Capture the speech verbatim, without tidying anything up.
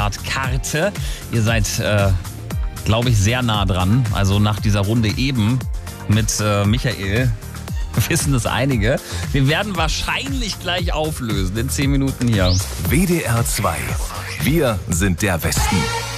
Wildcard-Karte. Ihr seid, äh, glaube ich, sehr nah dran. Also nach dieser Runde eben mit äh, Michael wissen es einige. Wir werden wahrscheinlich gleich auflösen in zehn Minuten hier. W D R zwei. Wir sind der Westen.